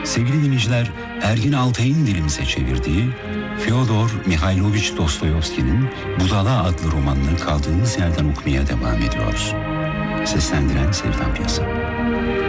Sevgili dinleyiciler, Ergin Altay'ın dilimize çevirdiği Fyodor Mihailovich Dostoyevski'nin Budala adlı romanını kaldığımız yerden okumaya devam ediyoruz. Seslendiren Selvan Piyasa.